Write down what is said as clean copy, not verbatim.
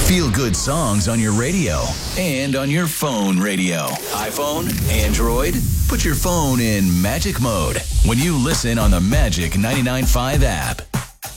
Feel good songs on your radio and on your phone radio. iPhone, Android, put your phone in magic mode when you listen on the Magic 99.5 app.